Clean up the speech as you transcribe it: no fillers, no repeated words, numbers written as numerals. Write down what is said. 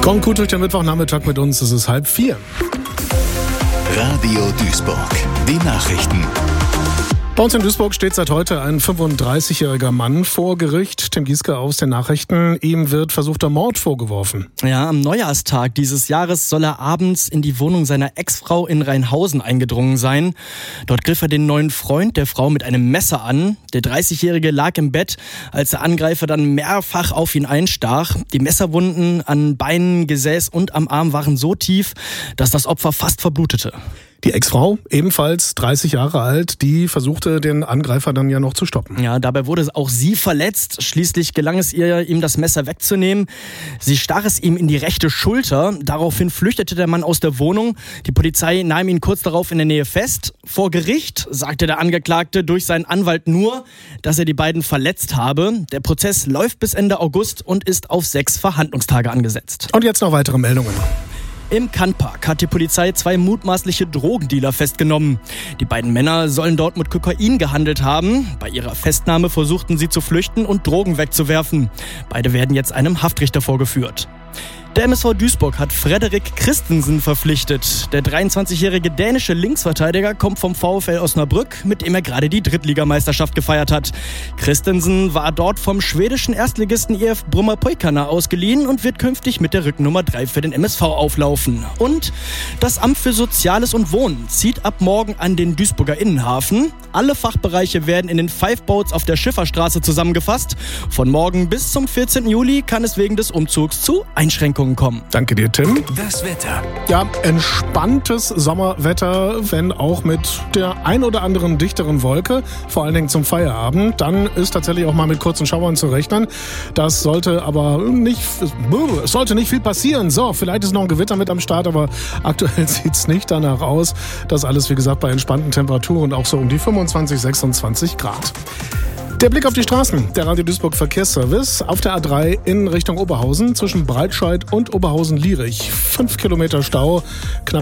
Kommt gut durch den Mittwochnachmittag mit uns, es ist 3:30. Radio Duisburg, die Nachrichten. Bei uns in Duisburg steht seit heute ein 35-jähriger Mann vor Gericht. Tim Gieske aus den Nachrichten. Ihm wird versuchter Mord vorgeworfen. Ja, am Neujahrstag dieses Jahres soll er abends in die Wohnung seiner Ex-Frau in Rheinhausen eingedrungen sein. Dort griff er den neuen Freund der Frau mit einem Messer an. Der 30-Jährige lag im Bett, als der Angreifer dann mehrfach auf ihn einstach. Die Messerwunden an Beinen, Gesäß und am Arm waren so tief, dass das Opfer fast verblutete. Die Ex-Frau, ebenfalls 30 Jahre alt, die versuchte den Angreifer dann ja noch zu stoppen. Ja, dabei wurde auch sie verletzt. Schließlich gelang es ihr, ihm das Messer wegzunehmen. Sie stach es ihm in die rechte Schulter. Daraufhin flüchtete der Mann aus der Wohnung. Die Polizei nahm ihn kurz darauf in der Nähe fest. Vor Gericht sagte der Angeklagte durch seinen Anwalt nur, dass er die beiden verletzt habe. Der Prozess läuft bis Ende August und ist auf 6 Verhandlungstage angesetzt. Und jetzt noch weitere Meldungen. Im Kannpark hat die Polizei 2 mutmaßliche Drogendealer festgenommen. Die beiden Männer sollen dort mit Kokain gehandelt haben. Bei ihrer Festnahme versuchten sie zu flüchten und Drogen wegzuwerfen. Beide werden jetzt einem Haftrichter vorgeführt. Der MSV Duisburg hat Frederik Christensen verpflichtet. Der 23-jährige dänische Linksverteidiger kommt vom VfL Osnabrück, mit dem er gerade die Drittligameisterschaft gefeiert hat. Christensen war dort vom schwedischen Erstligisten IF Brommapojkarna ausgeliehen und wird künftig mit der Rückennummer 3 für den MSV auflaufen. Und das Amt für Soziales und Wohnen zieht ab morgen an den Duisburger Innenhafen. Alle Fachbereiche werden in den 5 Boats auf der Schifferstraße zusammengefasst. Von morgen bis zum 14. Juli kann es wegen des Umzugs zu Einschränkungen kommen. Danke dir, Tim. Das Wetter. Ja, entspanntes Sommerwetter, wenn auch mit der ein oder anderen dichteren Wolke, vor allen Dingen zum Feierabend. Dann ist tatsächlich auch mal mit kurzen Schauern zu rechnen. Das sollte aber nicht, es sollte nicht viel passieren. So, vielleicht ist noch ein Gewitter mit am Start, aber aktuell sieht es nicht danach aus. Das alles, wie gesagt, bei entspannten Temperaturen auch so um die 25, 26 Grad. Der Blick auf die Straßen, der Radio Duisburg Verkehrsservice auf der A3 in Richtung Oberhausen zwischen Breitscheid und Oberhausen-Lierich. 5 Kilometer Stau, knapp